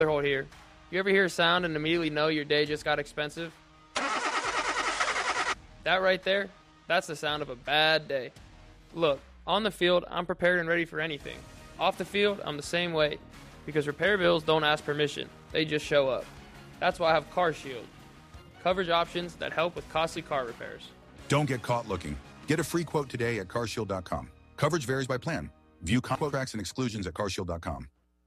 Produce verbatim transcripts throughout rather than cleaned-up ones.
hold here. You ever hear a sound and immediately know your day just got expensive? That right there, that's the sound of a bad day. Look, on the field, I'm prepared and ready for anything. Off the field, I'm the same way. Because repair bills don't ask permission. They just show up. That's why I have CarShield. Coverage options that help with costly car repairs. Don't get caught looking. Get a free quote today at car shield dot com. Coverage varies by plan. View contracts and exclusions at car shield dot com.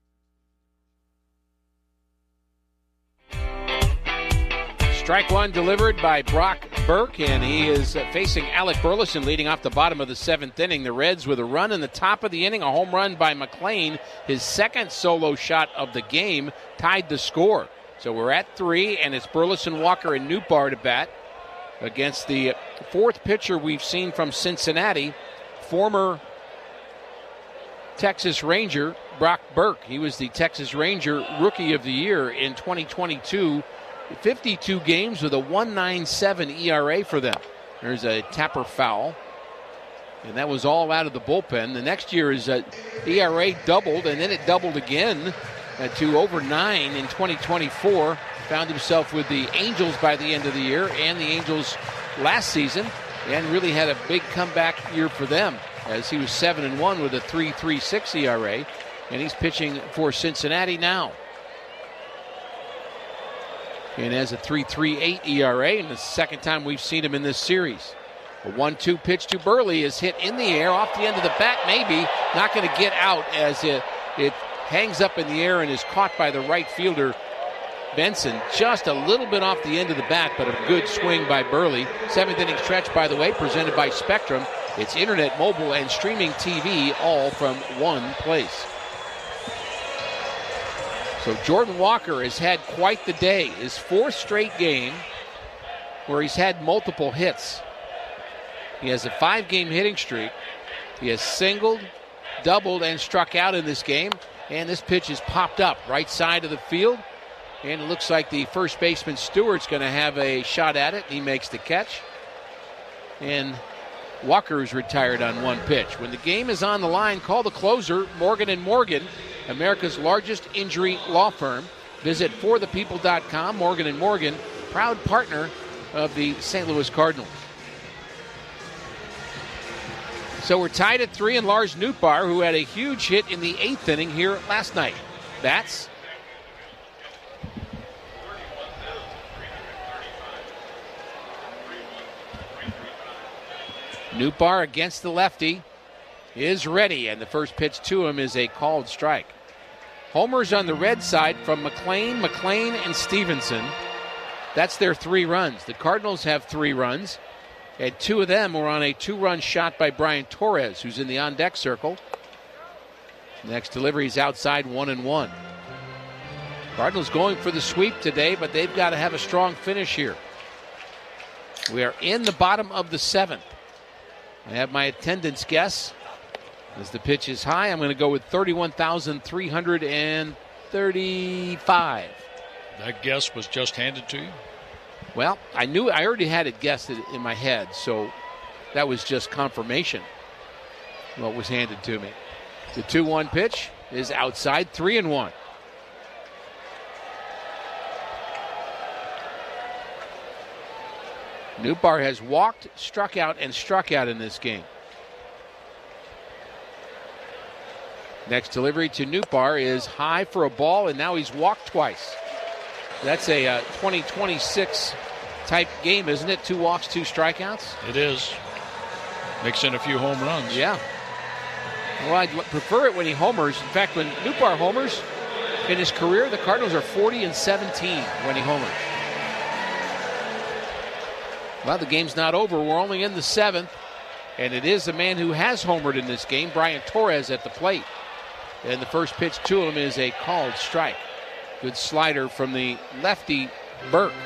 Strike one delivered by Brock Burke, and he is facing Alec Burleson leading off the bottom of the seventh inning. The Reds with a run in the top of the inning, a home run by McLean. His second solo shot of the game tied the score. So we're at three, and it's Burleson, Walker, and Nootbaar to bat against the fourth pitcher we've seen from Cincinnati, former Texas Ranger Brock Burke. He was the Texas Ranger Rookie of the Year in twenty twenty-two. fifty-two games with a one point nine seven E R A for them. There's a Tapper foul, and that was all out of the bullpen. The next year is uh, E R A doubled, and then it doubled again uh, to over nine in twenty twenty-four. Found himself with the Angels by the end of the year, and the Angels last season, and really had a big comeback year for them as he was seven and one with a three point three six E R A, and he's pitching for Cincinnati now. And has a three point three eight E R A, and the second time we've seen him in this series. A one two pitch to Burley is hit in the air, off the end of the bat, maybe. Not going to get out as it, it hangs up in the air and is caught by the right fielder, Benson. Just a little bit off the end of the bat, but a good swing by Burley. Seventh inning stretch, by the way, presented by Spectrum. It's internet, mobile, and streaming T V, all from one place. So Jordan Walker has had quite the day. His fourth straight game where he's had multiple hits. He has a five-game hitting streak. He has singled, doubled, and struck out in this game. And this pitch is popped up right side of the field. And it looks like the first baseman Stewart's going to have a shot at it. He makes the catch. And Walker is retired on one pitch. When the game is on the line, call the closer, Morgan and Morgan, America's largest injury law firm. Visit for the people dot com. Morgan and Morgan, proud partner of the Saint Louis Cardinals. So we're tied at three, and Lars Nootbaar, who had a huge hit in the eighth inning here last night. Bats. Nootbaar against the lefty is ready, and the first pitch to him is a called strike. Homers on the red side from McLean, McLean, and Stevenson. That's their three runs. The Cardinals have three runs, and two of them were on a two-run shot by Brian Torres, who's in the on-deck circle. Next delivery is outside, one and one. Cardinals going for the sweep today, but they've got to have a strong finish here. We are in the bottom of the seventh. I have my attendance guess. As the pitch is high, I'm going to go with thirty-one thousand three hundred thirty-five. That guess was just handed to you? Well, I knew I already had it guessed in my head, so that was just confirmation what was handed to me. The two one pitch is outside, three and one. Nootbaar has walked, struck out, and struck out in this game. Next delivery to Nootbaar is high for a ball, and now he's walked twice. That's a uh, twenty twenty-six type game, isn't it? Two walks, two strikeouts? It is. Makes in a few home runs. Yeah. Well, I'd prefer it when he homers. In fact, when Nootbaar homers in his career, the Cardinals are forty and seventeen when he homers. Well, the game's not over. We're only in the seventh, and it is the man who has homered in this game, Brian Torres, at the plate. And the first pitch to him is a called strike. Good slider from the lefty, Burke.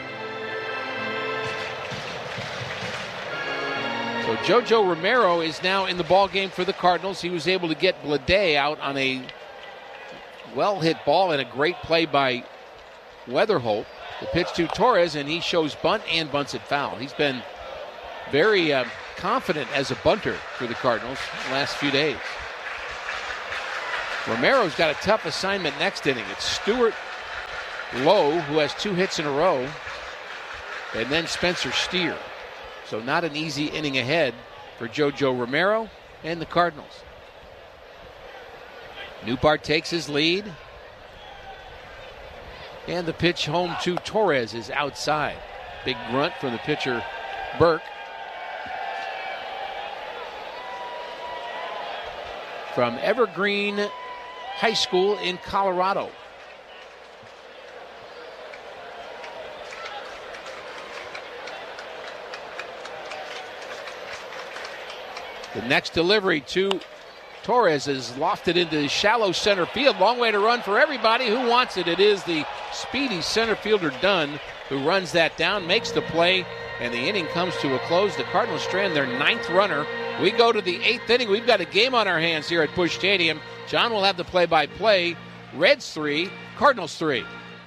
So Jojo Romero is now in the ball game for the Cardinals. He was able to get Bleday out on a well-hit ball and a great play by Weatherholt. The pitch to Torres, and he shows bunt and bunts it foul. He's been very uh, confident as a bunter for the Cardinals the last few days. Romero's got a tough assignment next inning. It's Stewart Lowe, who has two hits in a row, and then Spencer Steer. So not an easy inning ahead for JoJo Romero and the Cardinals. Newbart takes his lead. And the pitch home to Torres is outside. Big grunt from the pitcher, Burke. From Evergreen High School in Colorado. The next delivery to Torres is lofted into the shallow center field. Long way to run for everybody who wants it. It is the speedy center fielder Dunn who runs that down, makes the play, and the inning comes to a close. The Cardinals strand their ninth runner. We go to the eighth inning. We've got a game on our hands here at Busch Stadium. John will have the play-by-play. Reds three, Cardinals three.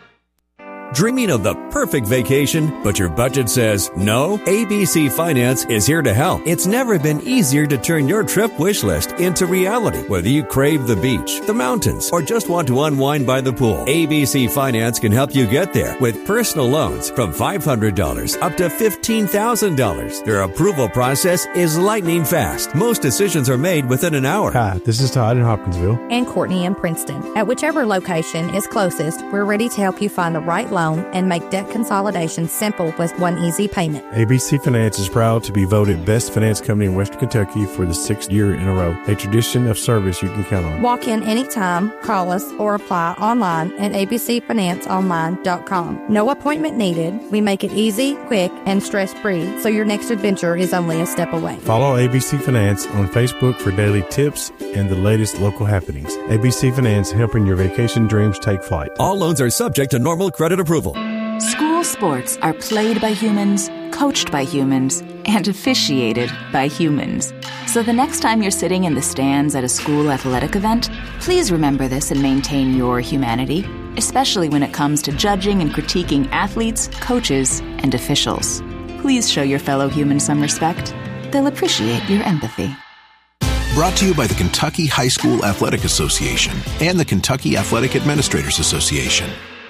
Dreaming of the perfect vacation, but your budget says no? A B C Finance is here to help. It's never been easier to turn your trip wish list into reality. Whether you crave the beach, the mountains, or just want to unwind by the pool, A B C Finance can help you get there with personal loans from five hundred dollars up to fifteen thousand dollars. Their approval process is lightning fast. Most decisions are made within an hour. Hi, this is Todd in Hopkinsville. And Courtney in Princeton. At whichever location is closest, we're ready to help you find the right loan and make debt consolidation simple with one easy payment. A B C Finance is proud to be voted Best Finance Company in Western Kentucky for the sixth year in a row, a tradition of service you can count on. Walk in anytime, call us, or apply online at a b c finance online dot com. No appointment needed. We make it easy, quick, and stress-free, so your next adventure is only a step away. Follow A B C Finance on Facebook for daily tips and the latest local happenings. A B C Finance, helping your vacation dreams take flight. All loans are subject to normal credit approval. School sports are played by humans, coached by humans, and officiated by humans. So the next time you're sitting in the stands at a school athletic event, please remember this and maintain your humanity, especially when it comes to judging and critiquing athletes, coaches, and officials. Please show your fellow humans some respect. They'll appreciate your empathy. Brought to you by the Kentucky High School Athletic Association and the Kentucky Athletic Administrators Association.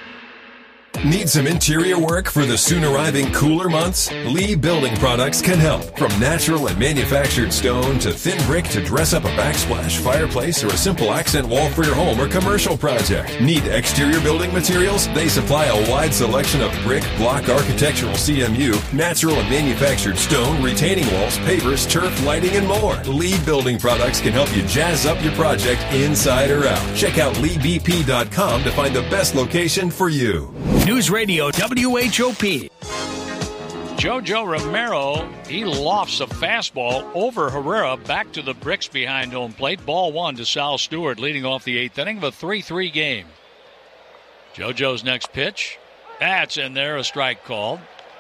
Need some interior work for the soon-arriving cooler months? Lee Building Products can help. From natural and manufactured stone to thin brick to dress up a backsplash, fireplace, or a simple accent wall for your home or commercial project. Need exterior building materials? They supply a wide selection of brick, block, architectural C M U, natural and manufactured stone, retaining walls, pavers, turf, lighting, and more. Lee Building Products can help you jazz up your project inside or out. Check out lee b p dot com to find the best location for you. News Radio W H O P. JoJo Romero, he lofts a fastball over Herrera back to the bricks behind home plate. Ball one to Sal Stewart, leading off the eighth inning of a three three game. JoJo's next pitch. That's in there, a strike called.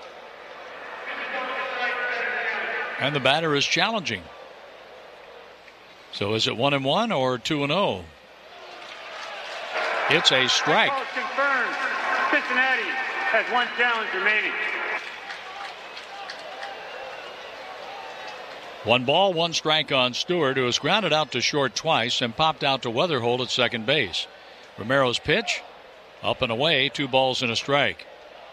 And the batter is challenging. So is it one and one or two and oh? It's a strike. Confirmed. Cincinnati has one challenge remaining. One ball, one strike on Stewart, who was grounded out to short twice and popped out to Weatherhold at second base. Romero's pitch, up and away, two balls and a strike.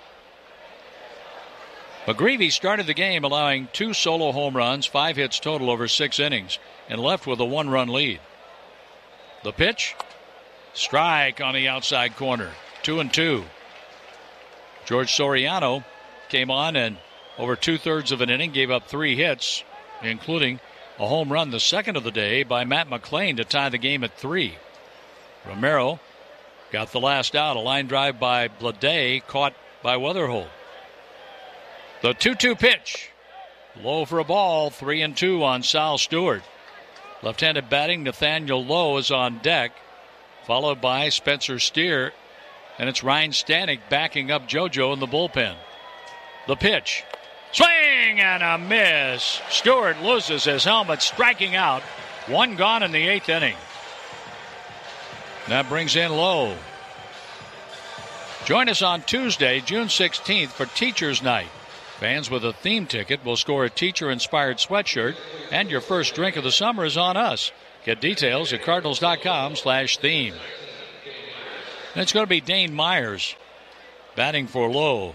McGreevy started the game allowing two solo home runs, five hits total over six innings, and left with a one-run lead. The pitch, strike on the outside corner, two and two. George Soriano came on and over two-thirds of an inning gave up three hits, including a home run, the second of the day, by Matt McClain to tie the game at three. Romero got the last out, a line drive by Blade, caught by Weatherhold. The two two pitch, low for a ball, three and two on Sal Stewart. Left-handed batting, Nathaniel Lowe is on deck, followed by Spencer Steer. And it's Ryan Stanek backing up JoJo in the bullpen. The pitch. Swing and a miss. Stewart loses his helmet, striking out. One gone in the eighth inning. That brings in Lowe. Join us on Tuesday, June sixteenth for Teacher's Night. Fans with a theme ticket will score a teacher-inspired sweatshirt, and your first drink of the summer is on us. Get details at cardinals dot com slash theme. It's going to be Dane Myers batting for Lowe.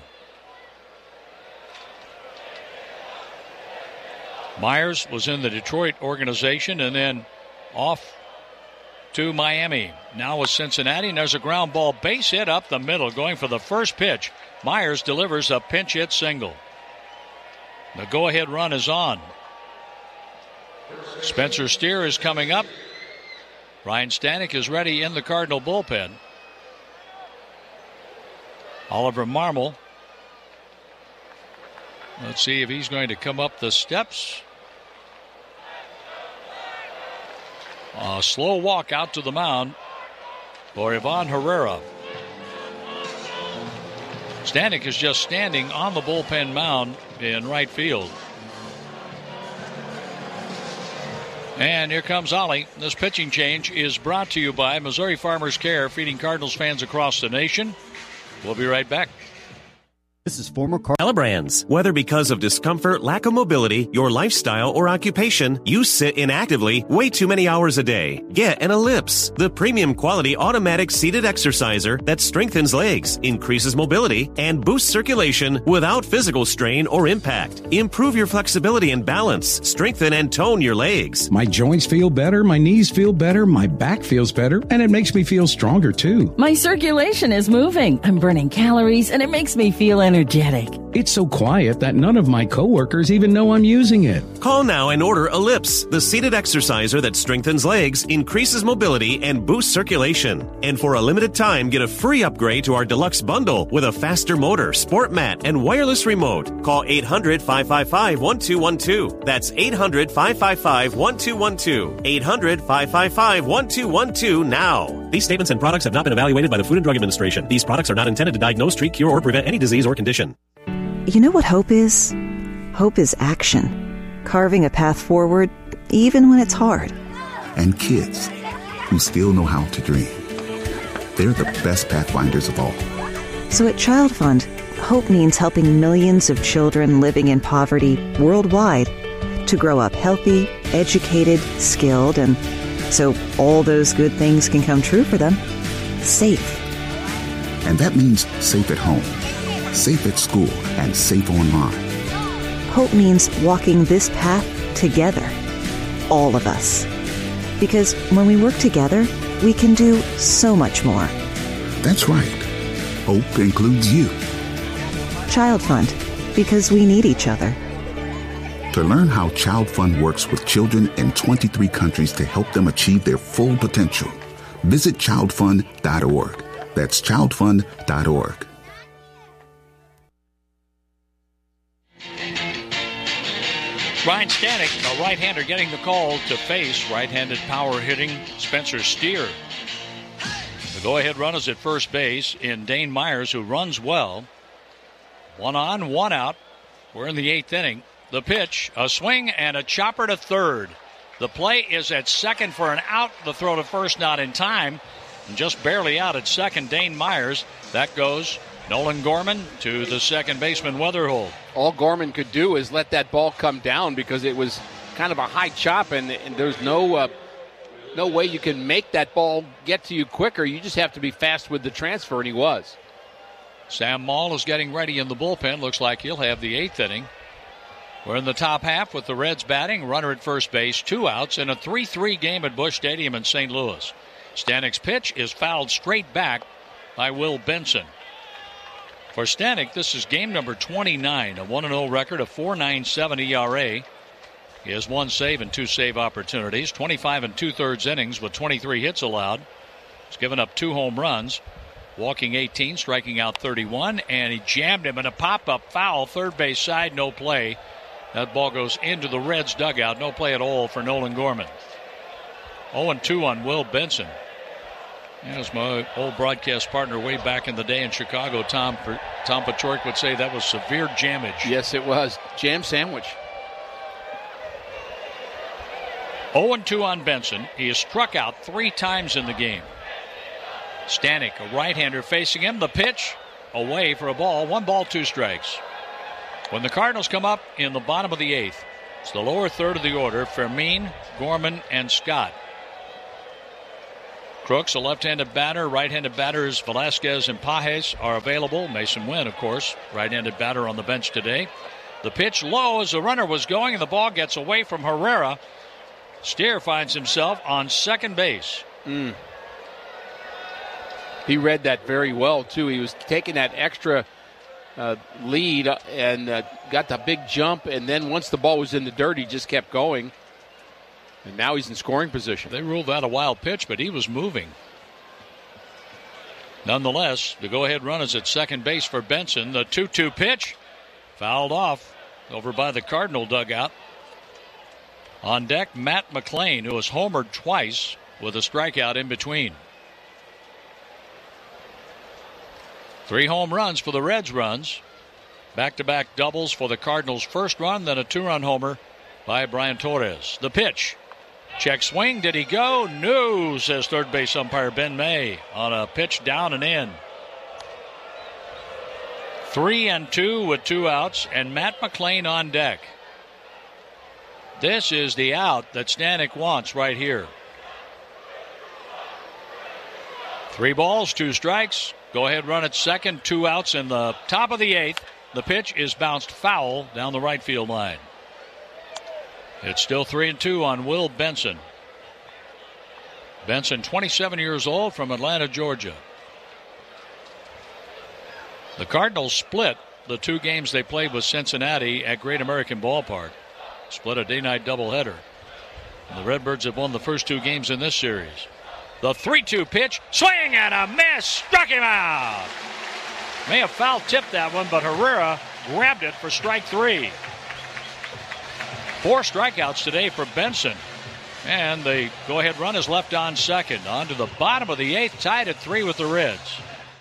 Myers was in the Detroit organization and then off to Miami. Now with Cincinnati, and there's a ground ball base hit up the middle going for the first pitch. Myers delivers a pinch hit single. The go-ahead run is on. Spencer Steer is coming up. Ryan Stanek is ready in the Cardinal bullpen. Oliver Marmol. Let's see if he's going to come up the steps. A slow walk out to the mound for Ivan Herrera. Stanek is just standing on the bullpen mound in right field. And here comes Ollie. This pitching change is brought to you by Missouri Farmers Care, feeding Cardinals fans across the nation. We'll be right back. This is former Cardinal Brands. Whether because of discomfort, lack of mobility, your lifestyle, or occupation, you sit inactively way too many hours a day. Get an Ellipse, the premium quality automatic seated exerciser that strengthens legs, increases mobility, and boosts circulation without physical strain or impact. Improve your flexibility and balance. Strengthen and tone your legs. My joints feel better, my knees feel better, my back feels better, and it makes me feel stronger too. My circulation is moving. I'm burning calories, and it makes me feel energetic. It's so quiet that none of my coworkers even know I'm using it. Call now and order Ellipse, the seated exerciser that strengthens legs, increases mobility, and boosts circulation. And for a limited time, get a free upgrade to our deluxe bundle with a faster motor, sport mat, and wireless remote. Call eight hundred, five five five, one two one two. That's eight hundred, five five five, one two one two. eight hundred, five five five, one two one two now. These statements and products have not been evaluated by the Food and Drug Administration. These products are not intended to diagnose, treat, cure, or prevent any disease or condition. You know what hope is? Hope is action. Carving a path forward, even when it's hard. And kids who still know how to dream. They're the best pathfinders of all. So at Child Fund, hope means helping millions of children living in poverty worldwide to grow up healthy, educated, skilled, and so all those good things can come true for them. Safe. And that means safe at home, safe at school, and safe online. Hope means walking this path together. All of us. Because when we work together, we can do so much more. That's right. Hope includes you. Child Fund. Because we need each other. To learn how Child Fund works with children in twenty-three countries to help them achieve their full potential, visit child fund dot org. That's child fund dot org. Ryan Stanek, a right-hander, getting the call to face right-handed power-hitting Spencer Steer. The go-ahead run is at first base in Dane Myers, who runs well. One on, one out. We're in the eighth inning. The pitch, a swing, and a chopper to third. The play is at second for an out. The throw to first not in time. And just barely out at second, Dane Myers. That goes Nolan Gorman to the second baseman Weatherhold. All Gorman could do is let that ball come down because it was kind of a high chop, and, and there's no uh, no way you can make that ball get to you quicker. You just have to be fast with the transfer, and he was. Sam Maul is getting ready in the bullpen. Looks like he'll have the eighth inning. We're in the top half with the Reds batting. Runner at first base, two outs, in a three three game at Busch Stadium in Saint Louis. Stanek's pitch is fouled straight back by Will Benson. For Stanek, this is game number twenty-nine, a one and oh record, a four point nine seven E R A. He has one save and two save opportunities, twenty-five and two-thirds innings with twenty-three hits allowed. He's given up two home runs, walking eighteen, striking out thirty-one, and he jammed him in a pop-up foul, third base side, no play. That ball goes into the Reds dugout, no play at all for Nolan Gorman. oh and two on Will Benson. As my old broadcast partner way back in the day in Chicago, Tom Tom Paciorek, would say that was severe jammage. Yes, it was. Jam sandwich. oh and two on Benson. He has struck out three times in the game. Stanek, a right-hander facing him. The pitch away for a ball. One ball, two strikes. When the Cardinals come up in the bottom of the eighth, it's the lower third of the order, Fermin, Gorman, and Scott. Crooks, a left-handed batter. Right-handed batters Velasquez and Pages are available. Mason Wynn, of course, right-handed batter on the bench today. The pitch low as the runner was going, and the ball gets away from Herrera. Steer finds himself on second base. Mm. He read that very well, too. He was taking that extra uh, lead and uh, got the big jump, and then once the ball was in the dirt, he just kept going. And now he's in scoring position. They ruled that a wild pitch, but he was moving. Nonetheless, the go-ahead run is at second base for Benson. The two two pitch fouled off over by the Cardinal dugout. On deck, Matt McLain, who has homered twice with a strikeout in between. Three home runs for the Reds runs. Back-to-back doubles for the Cardinals' first run, then a two-run homer by Brian Torres. The pitch. Check swing. Did he go? No, says third base umpire Ben May on a pitch down and in. Three and two with two outs, and Matt McLain on deck. This is the out that Stanek wants right here. Three balls, two strikes. Go ahead run at second, two outs in the top of the eighth. The pitch is bounced foul down the right field line. It's still three and two on Will Benson. Benson, twenty-seven years old, from Atlanta, Georgia. The Cardinals split the two games they played with Cincinnati at Great American Ballpark. Split a day-night doubleheader. And the Redbirds have won the first two games in this series. The three two pitch, swing and a miss, struck him out. May have foul tipped that one, but Herrera grabbed it for strike three. Four strikeouts today for Benson. And the go-ahead run is left on second. On to the bottom of the eighth, tied at three with the Reds.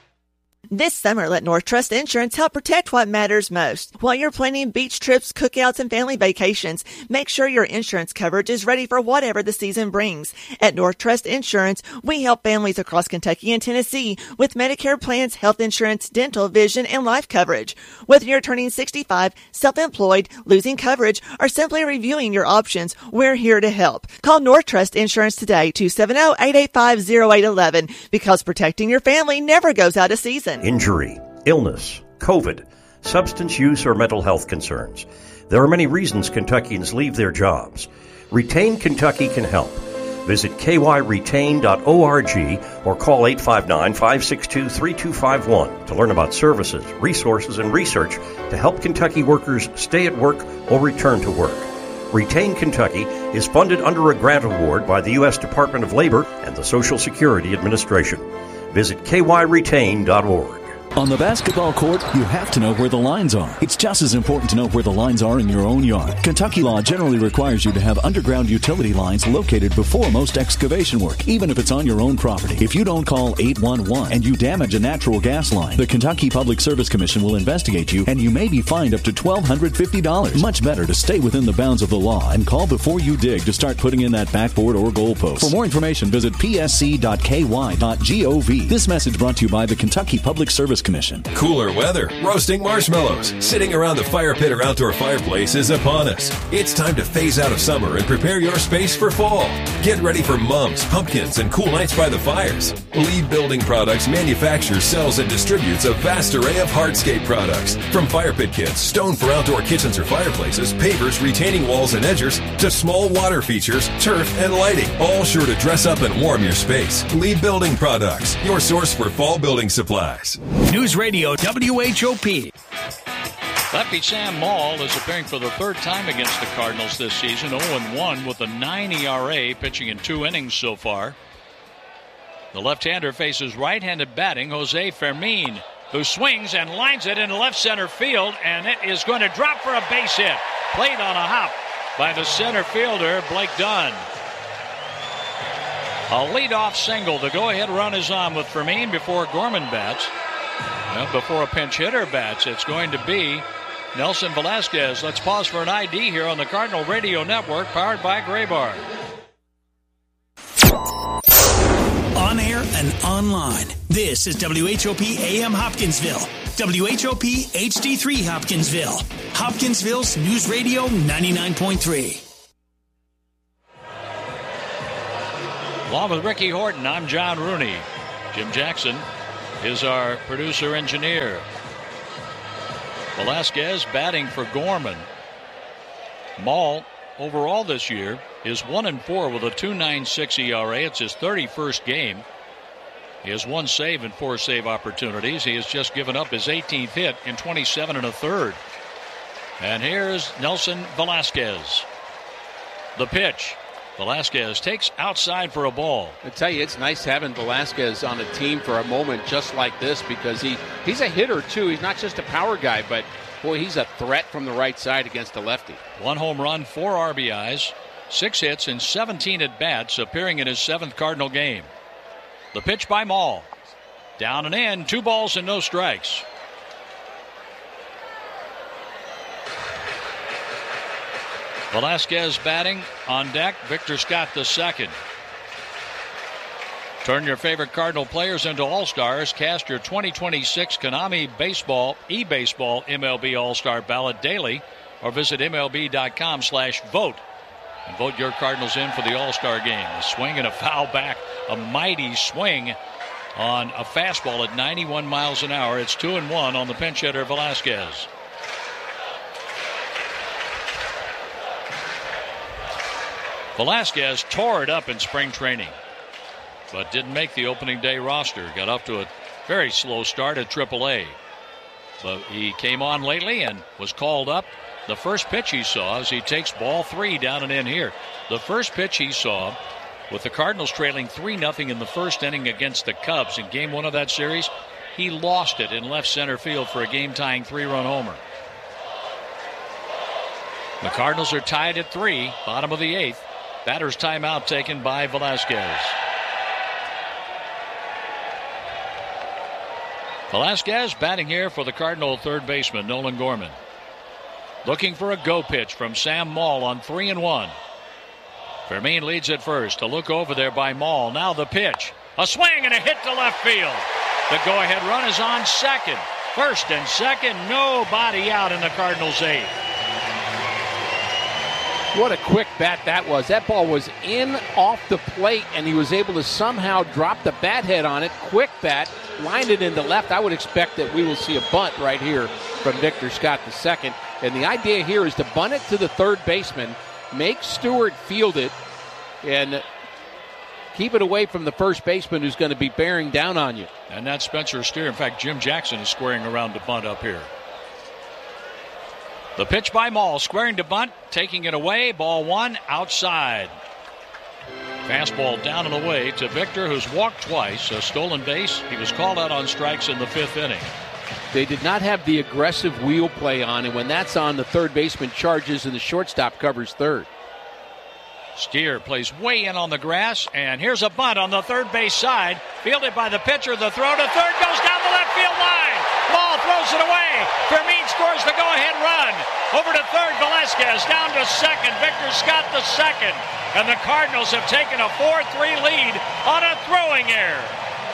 This summer, let North Trust Insurance help protect what matters most. While you're planning beach trips, cookouts, and family vacations, make sure your insurance coverage is ready for whatever the season brings. At North Trust Insurance, we help families across Kentucky and Tennessee with Medicare plans, health insurance, dental, vision, and life coverage. Whether you're turning sixty-five, self-employed, losing coverage, or simply reviewing your options, we're here to help. Call North Trust Insurance today, two seven zero, eight eight five, zero eight one one, because protecting your family never goes out of season. Injury, illness, COVID, substance use, or mental health concerns. There are many reasons Kentuckians leave their jobs. Retain Kentucky can help. Visit k y retain dot org or call eight five nine, five six two, three two five one to learn about services, resources, and research to help Kentucky workers stay at work or return to work. Retain Kentucky is funded under a grant award by the U S Department of Labor and the Social Security Administration. Visit k y retain dot org. On the basketball court, you have to know where the lines are. It's just as important to know where the lines are in your own yard. Kentucky law generally requires you to have underground utility lines located before most excavation work, even if it's on your own property. If you don't call eight one one and you damage a natural gas line, the Kentucky Public Service Commission will investigate you, and you may be fined up to one thousand two hundred fifty dollars. Much better to stay within the bounds of the law and call before you dig to start putting in that backboard or goalpost. For more information, visit p s c dot k y dot gov. This message brought to you by the Kentucky Public Service Commission. Cooler weather, roasting marshmallows, sitting around the fire pit or outdoor fireplace is upon us. It's time to phase out of summer and prepare your space for fall. Get ready for mums, pumpkins, and cool nights by the fires. Lee Building Products manufactures, sells, and distributes a vast array of hardscape products. From fire pit kits, stone for outdoor kitchens or fireplaces, pavers, retaining walls and edgers, to small water features, turf, and lighting. All sure to dress up and warm your space. Lee Building Products, your source for fall building supplies. News Radio W H O P. Lefty Sam Maul is appearing for the third time against the Cardinals this season. oh and one with a nine E R A, pitching in two innings so far. The left-hander faces right-handed batting Jose Fermin, who swings and lines it into left center field, and it is going to drop for a base hit. Played on a hop by the center fielder, Blake Dunn. A leadoff single. The go-ahead run is on with Fermin before Gorman bats. Well, before a pinch hitter bats, it's going to be Nelson Velasquez. Let's pause for an I D here on the Cardinal Radio Network, powered by Graybar. On air and online, this is W H O P A M Hopkinsville, W H O P H D three Hopkinsville, Hopkinsville's News Radio ninety-nine point three. Along with Ricky Horton, I'm John Rooney. Jim Jackson is our producer-engineer. Velasquez batting for Gorman. Maul, overall this year, is one and four with a two point nine six E R A. It's his thirty-first game. He has one save and four save opportunities. He has just given up his eighteenth hit in twenty-seven and a third. And here's Nelson Velasquez. The pitch. Velasquez takes outside for a ball. I tell you, it's nice having Velasquez on a team for a moment just like this, because he, he's a hitter too. He's not just a power guy, but boy, he's a threat from the right side against a lefty. One home run, four R B Is, six hits, and seventeen at-bats, appearing in his seventh Cardinal game. The pitch by Maul. Down and in, two balls and no strikes. Velasquez batting on deck. Victor Scott the second. Turn your favorite Cardinal players into All-Stars. Cast your twenty twenty-six Konami Baseball, eBaseball M L B All-Star ballot daily, or visit M L B dot com slash vote and vote your Cardinals in for the All-Star game. A swing and a foul back. A mighty swing on a fastball at ninety-one miles an hour. It's two and one on the pinch hitter Velasquez. Velasquez tore it up in spring training, but didn't make the opening day roster. Got up to a very slow start at triple A. But he came on lately and was called up. The first pitch he saw as he takes ball three down and in here. The first pitch he saw with the Cardinals trailing three nothing in the first inning against the Cubs in game one of that series, he lost it in left center field for a game-tying three-run homer. The Cardinals are tied at three, bottom of the eighth. Batter's timeout taken by Velasquez. Velasquez batting here for the Cardinal third baseman, Nolan Gorman. Looking for a go pitch from Sam Maul on three and one. Fermin leads at first. A look over there by Maul. Now the pitch. A swing and a hit to left field. The go-ahead run is on second. First and second, nobody out in the Cardinals' eighth. What a quick bat that was. That ball was in off the plate, and he was able to somehow drop the bat head on it. Quick bat, lined it into left. I would expect that we will see a bunt right here from Victor Scott the second. And the idea here is to bunt it to the third baseman, make Stewart field it, and keep it away from the first baseman who's going to be bearing down on you. And that's Spencer Steer. In fact, Jim Jackson is squaring around to bunt up here. The pitch by Maul, squaring to bunt, taking it away. Ball one, outside. Fastball down and away to Victor, who's walked twice, a stolen base. He was called out on strikes in the fifth inning. They did not have the aggressive wheel play on, and when that's on, the third baseman charges and the shortstop covers third. Steer plays way in on the grass, and here's a bunt on the third base side. Fielded by the pitcher. The throw to third goes down the left field line. Ball throws it away. Fermin scores the go-ahead run. Over to third, Velasquez. Down to second, Victor Scott the second. And the Cardinals have taken a four three lead on a throwing error.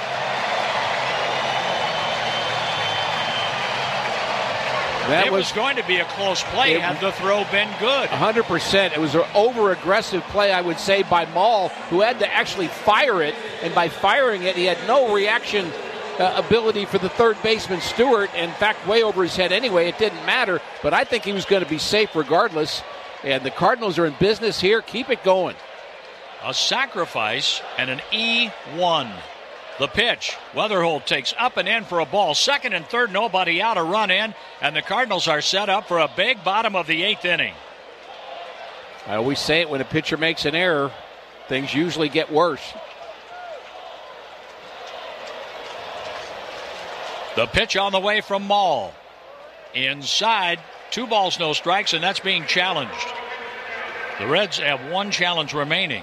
That it was, was going to be a close play it, had the throw been good. one hundred percent. It was an over-aggressive play, I would say, by Maul, who had to actually fire it. And by firing it, he had no reaction uh, ability for the third baseman, Stewart. In fact, way over his head anyway. It didn't matter. But I think he was going to be safe regardless. And the Cardinals are in business here. Keep it going. A sacrifice and an E one. The pitch. Weatherholt takes up and in for a ball. Second and third, nobody out, a run in. And the Cardinals are set up for a big bottom of the eighth inning. I always say it, when a pitcher makes an error, things usually get worse. The pitch on the way from Maul. Inside, two balls, no strikes, and that's being challenged. The Reds have one challenge remaining.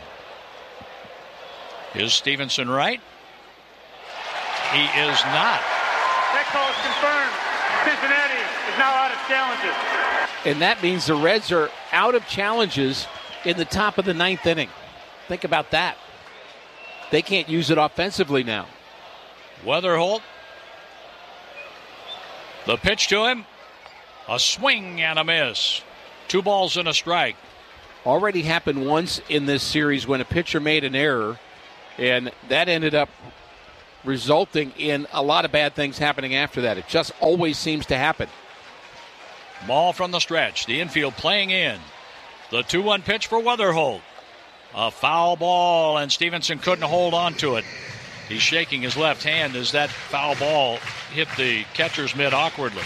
Is Stevenson right? He is not. That call is confirmed. Cincinnati is now out of challenges. And that means the Reds are out of challenges in the top of the ninth inning. Think about that. They can't use it offensively now. Weatherholt. The pitch to him. A swing and a miss. Two balls and a strike. Already happened once in this series when a pitcher made an error And that ended up resulting in a lot of bad things happening after that. It just always seems to happen. Ball from the stretch. The infield playing in. The two one pitch for Weatherholt. A foul ball, and Stevenson couldn't hold on to it. He's shaking his left hand as that foul ball hit the catcher's mitt awkwardly.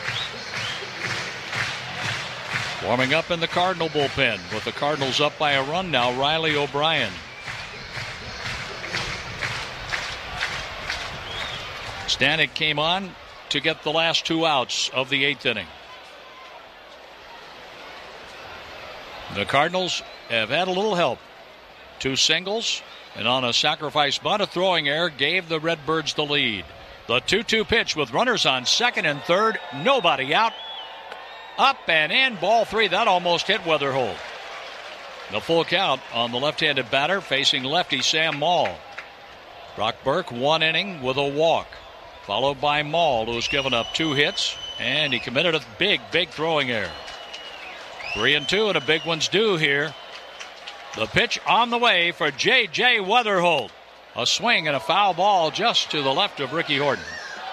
Warming up in the Cardinal bullpen with the Cardinals up by a run now, Riley O'Brien. Stanek came on to get the last two outs of the eighth inning. The Cardinals have had a little help. Two singles, and on a sacrifice bunt, a throwing error gave the Redbirds the lead. The two two pitch with runners on second and third, nobody out. Up and in, ball three. That almost hit Weatherholt. The full count on the left-handed batter facing lefty Sam Maul. Brock Burke, one inning with a walk, followed by Maul, who's given up two hits, and he committed a big, big throwing error. Three and two, and a big one's due here. The pitch on the way for J J. Weatherholt. A swing and a foul ball just to the left of Ricky Horton.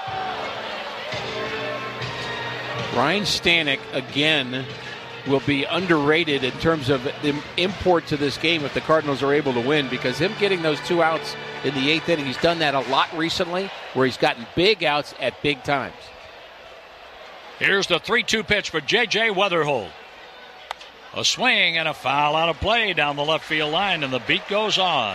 Ryan Stanek, again, will be underrated in terms of the import to this game if the Cardinals are able to win, because him getting those two outs in the eighth inning, he's done that a lot recently, where he's gotten big outs at big times. Here's the three two pitch for J J. Weatherholt. A swing and a foul out of play down the left field line, and the beat goes on.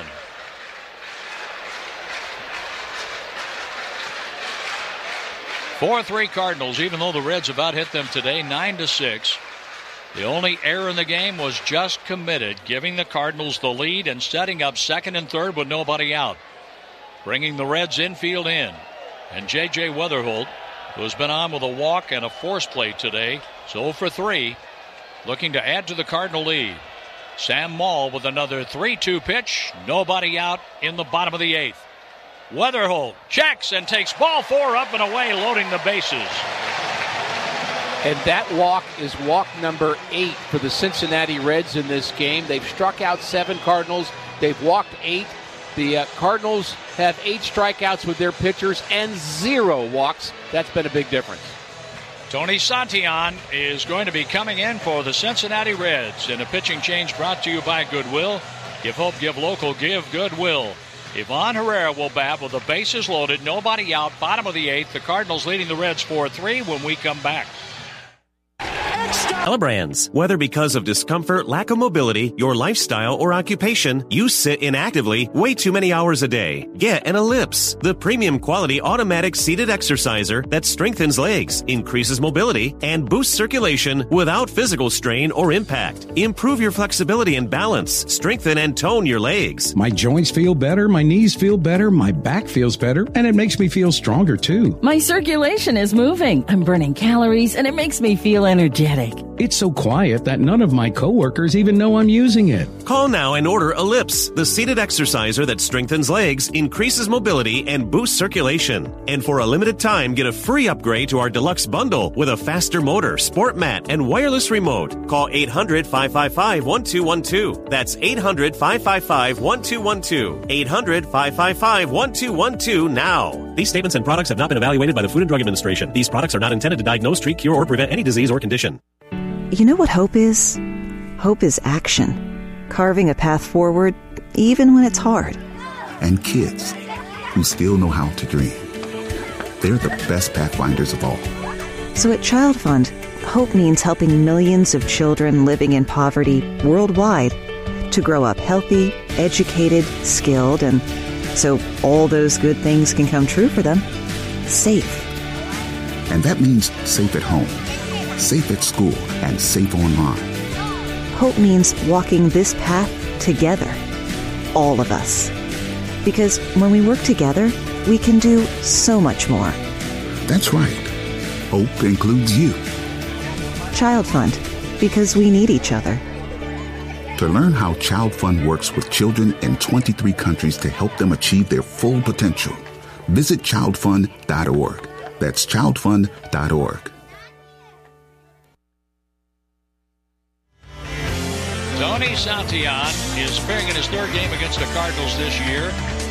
four three Cardinals, even though the Reds about hit them today, nine to six. The only error in the game was just committed, giving the Cardinals the lead and setting up second and third with nobody out. Bringing the Reds infield in. And J J. Weatherholt, who has been on with a walk and a force play today, so for three, looking to add to the Cardinal lead. Sam Maul with another three two pitch. Nobody out in the bottom of the eighth. Weatherholt checks and takes ball four up and away, loading the bases. And that walk is walk number eight for the Cincinnati Reds in this game. They've struck out seven Cardinals. They've walked eight. The uh, Cardinals have eight strikeouts with their pitchers and zero walks. That's been a big difference. Tony Santillan is going to be coming in for the Cincinnati Reds in a pitching change brought to you by Goodwill. Give hope, give local, give Goodwill. Ivan Herrera will bat with the bases loaded, nobody out, bottom of the eighth. The Cardinals leading the Reds four three when we come back. Elebrands. Whether because of discomfort, lack of mobility, your lifestyle, or occupation, you sit inactively way too many hours a day. Get an Ellipse, the premium quality automatic seated exerciser that strengthens legs, increases mobility, and boosts circulation without physical strain or impact. Improve your flexibility and balance. Strengthen and tone your legs. My joints feel better, my knees feel better, my back feels better, and it makes me feel stronger too. My circulation is moving. I'm burning calories, and it makes me feel energetic. It's so quiet that none of my coworkers even know I'm using it. Call now and order Ellipse, the seated exerciser that strengthens legs, increases mobility, and boosts circulation. And for a limited time, get a free upgrade to our deluxe bundle with a faster motor, sport mat, and wireless remote. Call eight hundred, five five five, one two one two. That's eight hundred, five five five, one two one two. eight hundred, five five five, one two one two now. These statements and products have not been evaluated by the Food and Drug Administration. These products are not intended to diagnose, treat, cure, or prevent any disease or condition. You know what hope is? Hope is action. Carving a path forward, even when it's hard. And kids who still know how to dream. They're the best pathfinders of all. So at Child Fund, hope means helping millions of children living in poverty worldwide to grow up healthy, educated, skilled, and so all those good things can come true for them. Safe. And that means safe at home, safe at school, and safe online. Hope means walking this path together, all of us. Because when we work together, we can do so much more. That's right. Hope includes you. Child Fund, because we need each other. To learn how Child Fund works with children in twenty-three countries to help them achieve their full potential, visit child fund dot org. That's child fund dot org. Tony Santillan is appearing in his third game against the Cardinals this year.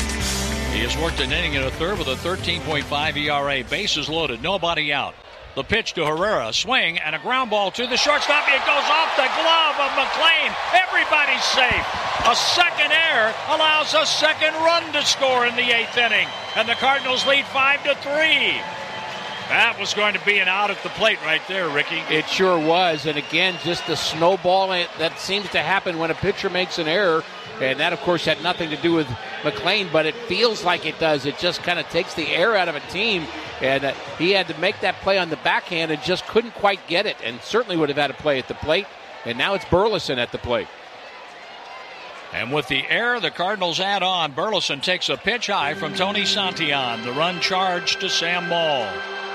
He has worked an inning and a third with a thirteen point five E R A. Bases loaded, nobody out. The pitch to Herrera, swing, and a ground ball to the shortstop. It goes off the glove of McLean. Everybody's safe. A second error allows a second run to score in the eighth inning. And the Cardinals lead five to three. That was going to be an out at the plate right there, Ricky. It sure was. And again, just the snowball that seems to happen when a pitcher makes an error. And that, of course, had nothing to do with McLean, but it feels like it does. It just kind of takes the air out of a team. And uh, he had to make that play on the backhand and just couldn't quite get it, and certainly would have had a play at the plate. And now it's Burleson at the plate. And with the error the Cardinals add on, Burleson takes a pitch high from Tony Santillan. The run charged to Sam Moll.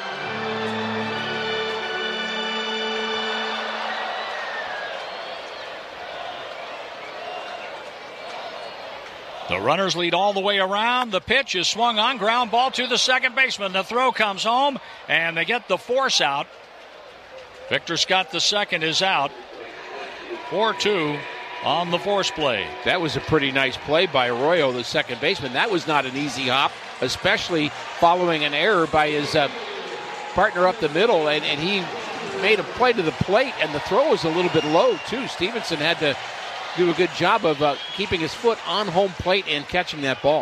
The runners lead all the way around. The pitch is swung on, ground ball to the second baseman. The throw comes home, and they get the force out. Victor Scott the second is out. four two on the force play. That was a pretty nice play by Arroyo, the second baseman. That was not an easy hop, especially following an error by his uh, partner up the middle, and, and he made a play to the plate, and the throw was a little bit low, too. Stevenson had to do a good job of uh, keeping his foot on home plate and catching that ball.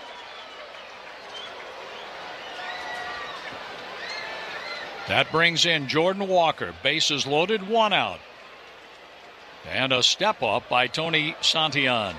That brings in Jordan Walker. Bases loaded, one out. And a step up by Tony Santillan.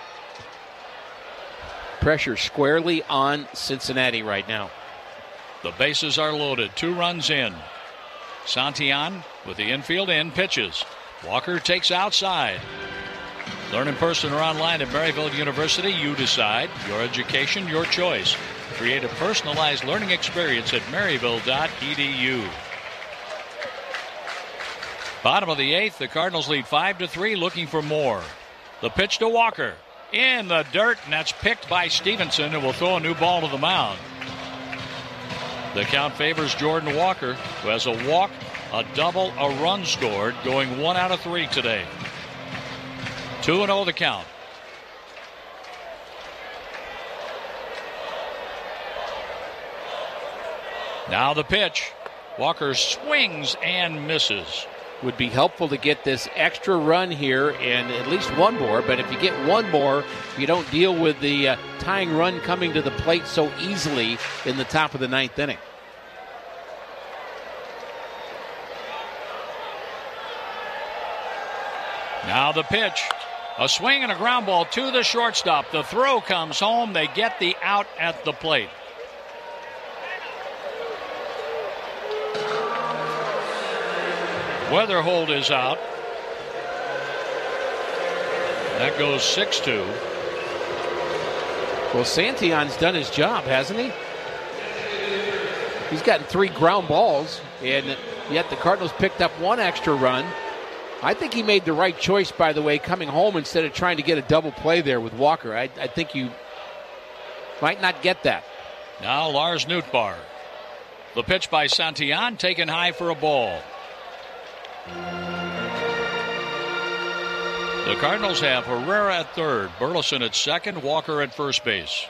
Pressure squarely on Cincinnati right now. The bases are loaded. Two runs in. Santillan with the infield in pitches. Walker takes outside. Learn in person or online at Maryville University. You decide. Your education, your choice. Create a personalized learning experience at maryville dot e d u. Bottom of the eighth, the Cardinals lead five to three, looking for more. The pitch to Walker. In the dirt, and that's picked by Stevenson, who will throw a new ball to the mound. The count favors Jordan Walker, who has a walk, a double, a run scored, going one out of three today. two and oh the count. Now the pitch. Walker swings and misses. Would be helpful to get this extra run here and at least one more, but if you get one more, you don't deal with the uh, tying run coming to the plate so easily in the top of the ninth inning. Now the pitch. A swing and a ground ball to the shortstop. The throw comes home. They get the out at the plate. Weatherhold is out. That goes six two. Well, Santillan's done his job, hasn't he? He's gotten three ground balls, and yet the Cardinals picked up one extra run. I think he made the right choice, by the way, coming home instead of trying to get a double play there with Walker. I, I think you might not get that. Now Lars Nootbaar. The pitch by Santillan taken high for a ball. The Cardinals have Herrera at third, Burleson at second, Walker at first base.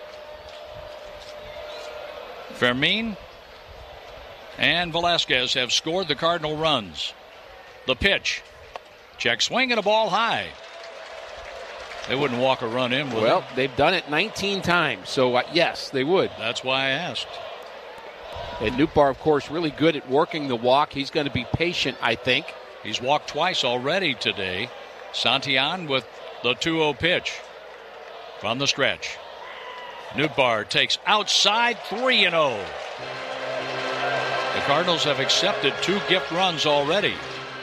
Fermin and Velasquez have scored the Cardinal runs. The pitch. Check swing and a ball high. They wouldn't walk a run in, would Well, they? they've done it nineteen times, so uh, yes, they would. That's why I asked. And Nootbaar, of course, really good at working the walk. He's going to be patient, I think. He's walked twice already today. Santillan with the two oh pitch from the stretch. Nootbaar takes outside, three and oh. The Cardinals have accepted two gift runs already.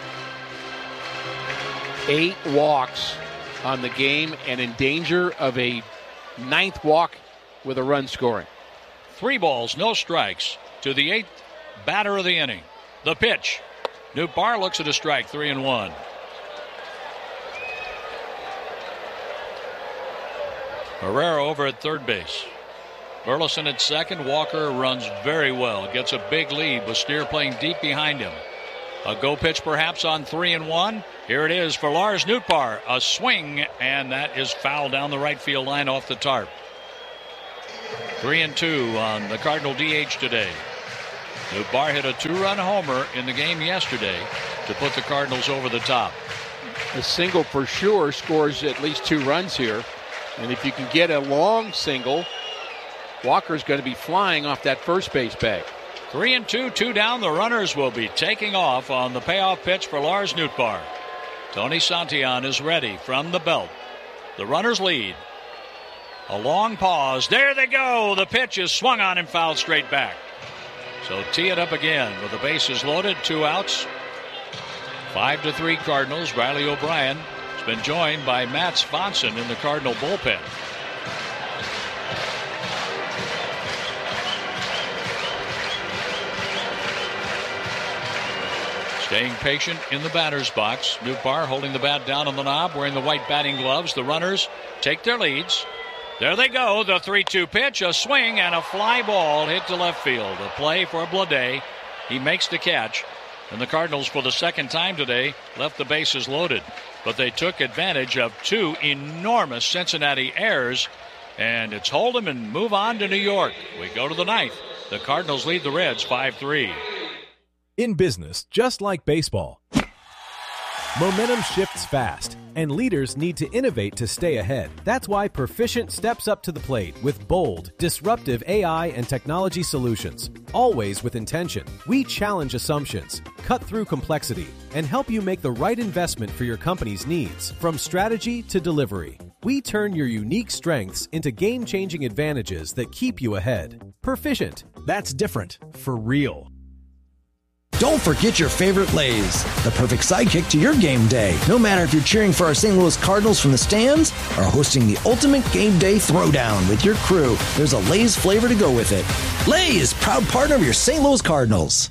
Eight walks on the game and in danger of a ninth walk with a run scoring. Three balls, no strikes to the eighth batter of the inning. The pitch. Nootbaar looks at a strike, three and one. Herrera over at third base. Burleson at second. Walker runs very well. Gets a big lead with Steer playing deep behind him. A go pitch perhaps on three and one. Here it is for Lars Nootbaar. A swing, and that is foul down the right field line off the tarp. Three and two on the Cardinal D H today. Nootbaar hit a two-run homer in the game yesterday to put the Cardinals over the top. A single for sure scores at least two runs here. And if you can get a long single, Walker's going to be flying off that first base bag. Three and two, two down. The runners will be taking off on the payoff pitch for Lars Nootbaar. Tony Santillan is ready from the belt. The runners lead. A long pause. There they go. The pitch is swung on and fouled straight back. So tee it up again with the bases loaded, two outs. Five to three Cardinals. Riley O'Brien has been joined by Matt Swanson in the Cardinal bullpen. Staying patient in the batter's box. Nootbaar holding the bat down on the knob, wearing the white batting gloves. The runners take their leads. There they go. The three two pitch, a swing, and a fly ball hit to left field. A play for Bleday. He makes the catch. And the Cardinals, for the second time today, left the bases loaded. But they took advantage of two enormous Cincinnati errors. And it's hold 'em and move on to New York. We go to the ninth. The Cardinals lead the Reds five three. In business, just like baseball, momentum shifts fast, and leaders need to innovate to stay ahead. That's why Perficient steps up to the plate with bold, disruptive A I and technology solutions. Always with intention, we challenge assumptions, cut through complexity, and help you make the right investment for your company's needs. From strategy to delivery, we turn your unique strengths into game-changing advantages that keep you ahead. Perficient. That's different for real. Don't forget your favorite Lay's, the perfect sidekick to your game day. No matter if you're cheering for our Saint Louis Cardinals from the stands or hosting the ultimate game day throwdown with your crew, there's a Lay's flavor to go with it. Lay's, proud partner of your Saint Louis Cardinals.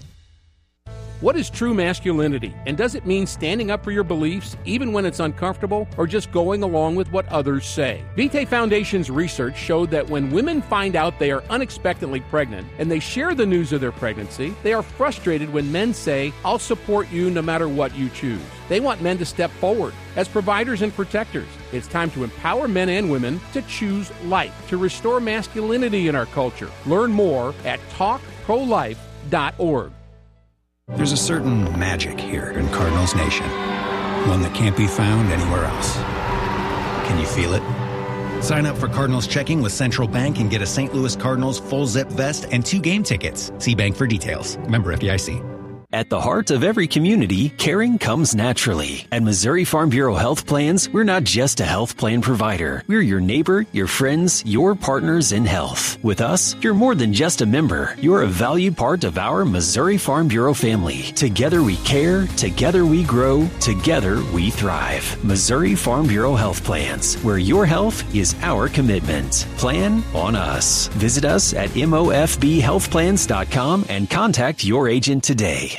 What is true masculinity? And does it mean standing up for your beliefs even when it's uncomfortable, or just going along with what others say? Vitae Foundation's research showed that when women find out they are unexpectedly pregnant and they share the news of their pregnancy, they are frustrated when men say, "I'll support you no matter what you choose." They want men to step forward as providers and protectors. It's time to empower men and women to choose life, to restore masculinity in our culture. Learn more at talk pro life dot org. There's a certain magic here in Cardinals Nation, one that can't be found anywhere else. Can you feel it? Sign up for Cardinals Checking with Central Bank and get a Saint Louis Cardinals full zip vest and two game tickets. See bank for details. Member F D I C. At the heart of every community, caring comes naturally. At Missouri Farm Bureau Health Plans, we're not just a health plan provider. We're your neighbor, your friends, your partners in health. With us, you're more than just a member. You're a valued part of our Missouri Farm Bureau family. Together we care, together we grow, together we thrive. Missouri Farm Bureau Health Plans, where your health is our commitment. Plan on us. Visit us at M O F B health plans dot com and contact your agent today.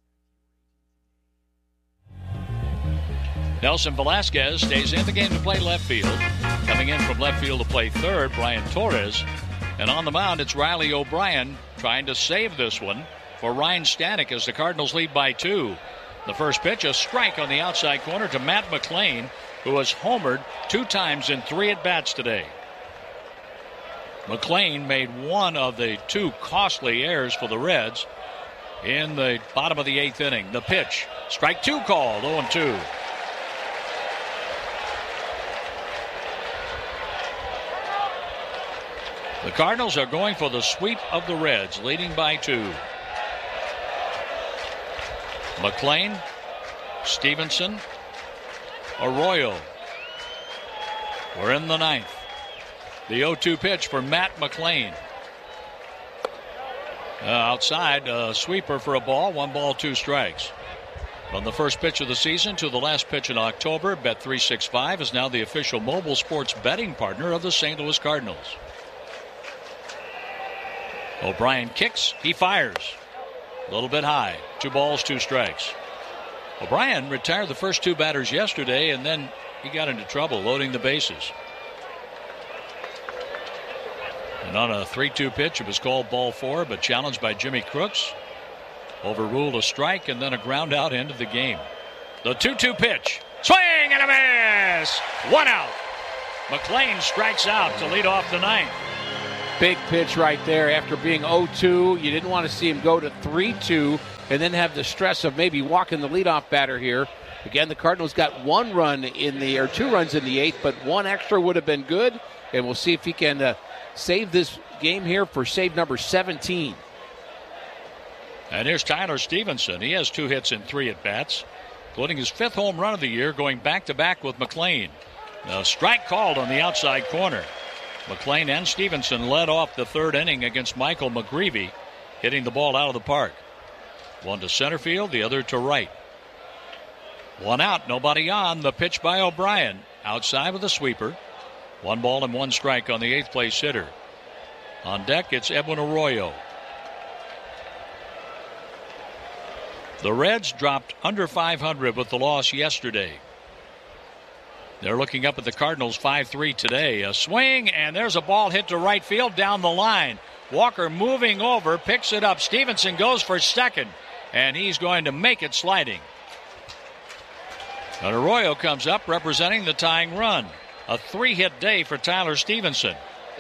Nelson Velasquez stays in the game to play left field. Coming in from left field to play third, Brian Torres. And on the mound, it's Riley O'Brien trying to save this one for Ryan Stanek as the Cardinals lead by two. The first pitch, a strike on the outside corner to Matt McLain, who has homered two times in three at-bats today. McLain made one of the two costly errors for the Reds in the bottom of the eighth inning. The pitch, strike two called, oh and two. The Cardinals are going for the sweep of the Reds, leading by two. McLain, Stevenson, Arroyo. We're in the ninth. The oh two pitch for Matt McLain. Uh, outside, a sweeper for a ball, one ball, two strikes. From the first pitch of the season to the last pitch in October, Bet three sixty-five is now the official mobile sports betting partner of the Saint Louis Cardinals. O'Brien kicks, he fires. A little bit high. Two balls, two strikes. O'Brien retired the first two batters yesterday, and then he got into trouble loading the bases. And on a three two pitch, it was called ball four, but challenged by Jimmy Crooks. Overruled a strike, and then a ground out into the game. The two two pitch. Swing and a miss! One out. McLain strikes out to lead off the ninth. Big pitch right there after being oh two. You didn't want to see him go to three two and then have the stress of maybe walking the leadoff batter here. Again, the Cardinals got one run in the, or two runs in the eighth, but one extra would have been good. And we'll see if he can uh, save this game here for save number seventeen. And here's Tyler Stevenson. He has two hits in three at-bats, including his fifth home run of the year, going back-to-back with McLean. A strike called on the outside corner. McLean and Stevenson led off the third inning against Michael McGreevy, hitting the ball out of the park. One to center field, the other to right. One out, nobody on. The pitch by O'Brien. Outside with a sweeper. One ball and one strike on the eighth place hitter. On deck, it's Edwin Arroyo. The Reds dropped under five hundred with the loss yesterday. They're looking up at the Cardinals five three today. A swing, and there's a ball hit to right field down the line. Walker moving over, picks it up. Stevenson goes for second, and he's going to make it sliding. And Arroyo comes up representing the tying run. A three-hit day for Tyler Stevenson.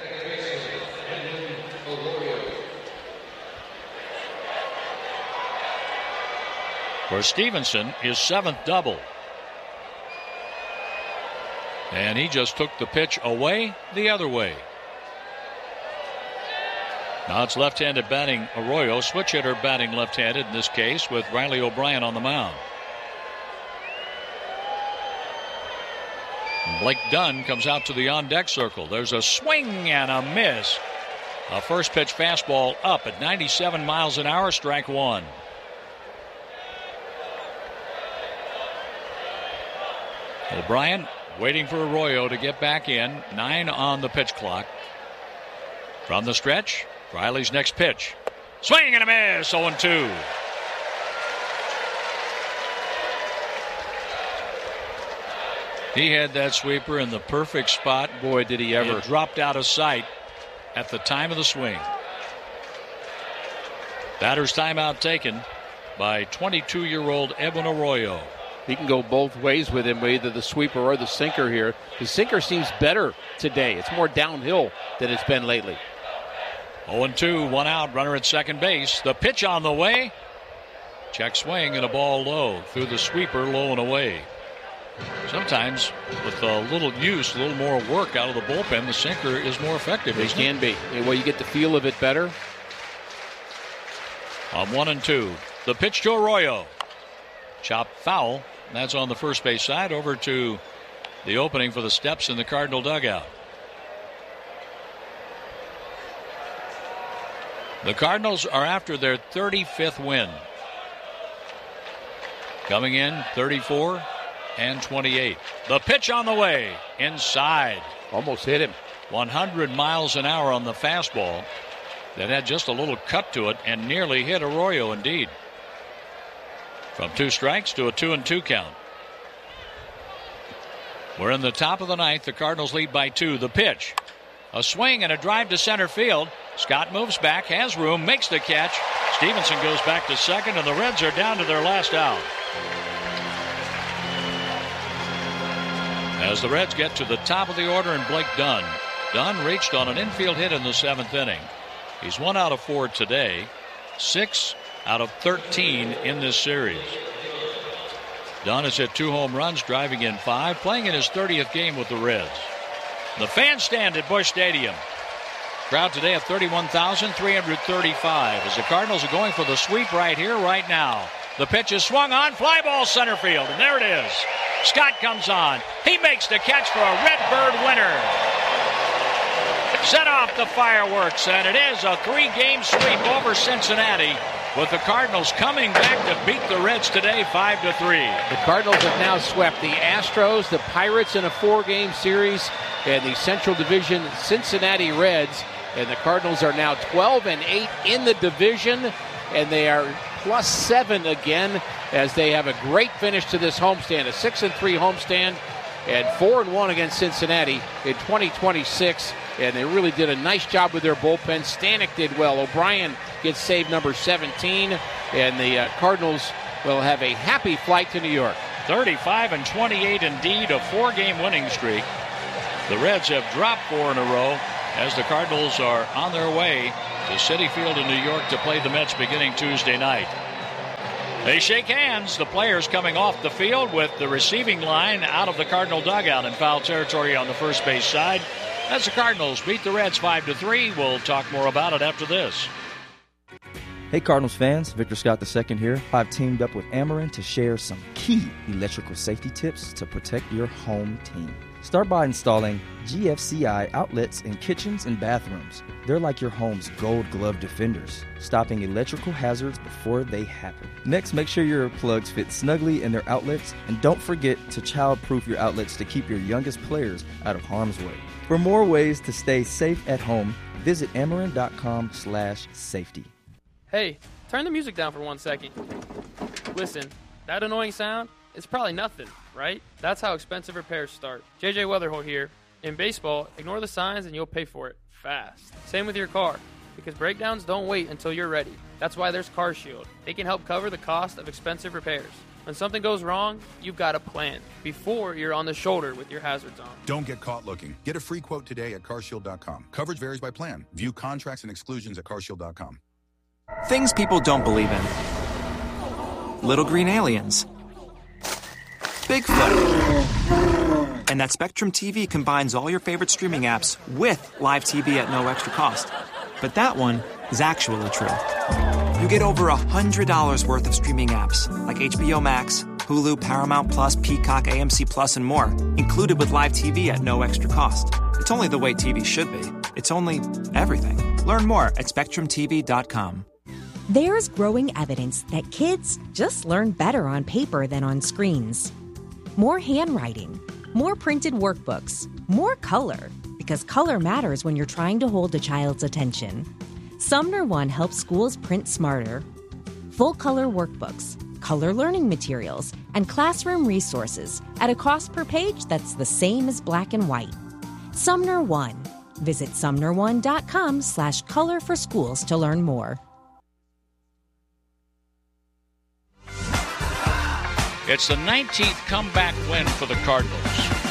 For Stevenson, his seventh double. And he just took the pitch away the other way. Now it's left-handed batting Arroyo. Switch hitter batting left-handed in this case with Riley O'Brien on the mound. And Blake Dunn comes out to the on-deck circle. There's a swing and a miss. A first pitch fastball up at ninety-seven miles an hour, strike one. O'Brien waiting for Arroyo to get back in. Nine on the pitch clock. From the stretch, Riley's next pitch. Swing and a miss, oh and two. He had that sweeper in the perfect spot. Boy, did he ever. It dropped out of sight at the time of the swing. Batter's timeout taken by twenty-two-year-old Edwin Arroyo. He can go both ways with him, either the sweeper or the sinker here. The sinker seems better today. It's more downhill than it's been lately. oh and two, one out, runner at second base. The pitch on the way. Check swing and a ball low through the sweeper, low and away. Sometimes with a little use, a little more work out of the bullpen, the sinker is more effective. It can be. Well, you get the feel of it better. On one and two, the pitch to Arroyo. Chopped foul. That's on the first base side over to the opening for the steps in the Cardinal dugout. The Cardinals are after their thirty-fifth win. Coming in thirty-four and twenty-eight. The pitch on the way. Inside. Almost hit him. one hundred miles an hour on the fastball. That had just a little cut to it and nearly hit Arroyo indeed. From two strikes to a two and two count. We're in the top of the ninth. The Cardinals lead by two. The pitch. A swing and a drive to center field. Scott moves back, has room, makes the catch. Stevenson goes back to second, and the Reds are down to their last out. As the Reds get to the top of the order, and Blake Dunn. Dunn reached on an infield hit in the seventh inning. He's one out of four today. Six out of thirteen in this series. Dunn has hit two home runs, driving in five, playing in his thirtieth game with the Reds. The fan stand at Busch Stadium. Crowd today at thirty-one thousand three hundred thirty-five as the Cardinals are going for the sweep right here, right now. The pitch is swung on, fly ball center field, and there it is. Scott comes on. He makes the catch for a Redbird winner. Set off the fireworks, and it is a three-game sweep over Cincinnati, with the Cardinals coming back to beat the Reds today five to three. The Cardinals have now swept the Astros, the Pirates in a four-game series, and the Central Division Cincinnati Reds. And the Cardinals are now twelve and eight in the division, and they are plus seven again as they have a great finish to this homestand, a six and three homestand, and four and one against Cincinnati in twenty twenty-six. And they really did a nice job with their bullpen. Stanek did well. O'Brien gets save number seventeen, and the uh, Cardinals will have a happy flight to New York. thirty-five and twenty-eight indeed, a four-game winning streak. The Reds have dropped four in a row, as the Cardinals are on their way to Citi Field in New York to play the Mets beginning Tuesday night. They shake hands, the players coming off the field with the receiving line out of the Cardinal dugout in foul territory on the first base side. As the Cardinals beat the Reds five to three, we'll talk more about it after this. Hey Cardinals fans, Victor Scott the second here. I've teamed up with Ameren to share some key electrical safety tips to protect your home team. Start by installing G F C I outlets in kitchens and bathrooms. They're like your home's gold glove defenders, stopping electrical hazards before they happen. Next, make sure your plugs fit snugly in their outlets, and don't forget to child-proof your outlets to keep your youngest players out of harm's way. For more ways to stay safe at home, visit Ameren.com slash safety. Hey, turn the music down for one second. Listen, that annoying sound, it's probably nothing, right? That's how expensive repairs start. J J Weatherholt here. In baseball, ignore the signs and you'll pay for it fast. Same with your car, because breakdowns don't wait until you're ready. That's why there's CarShield. They can help cover the cost of expensive repairs. When something goes wrong, you've got a plan before you're on the shoulder with your hazards on. Don't get caught looking. Get a free quote today at car shield dot com. Coverage varies by plan. View contracts and exclusions at car shield dot com. Things people don't believe in. Little green aliens. Bigfoot. And that Spectrum T V combines all your favorite streaming apps with live T V at no extra cost. But that one is actually true. You get over one hundred dollars worth of streaming apps like H B O Max, Hulu, Paramount Plus, Peacock, A M C Plus, and more, included with live T V at no extra cost. It's only the way T V should be. It's only everything. Learn more at spectrum t v dot com. There's growing evidence that kids just learn better on paper than on screens. More handwriting, more printed workbooks, more color, because color matters when you're trying to hold a child's attention. Sumner One helps schools print smarter. Full color workbooks, color learning materials, and classroom resources at a cost per page that's the same as black and white. Sumner One. Visit sumner one dot com slash color for schools to learn more. It's the nineteenth comeback win for the Cardinals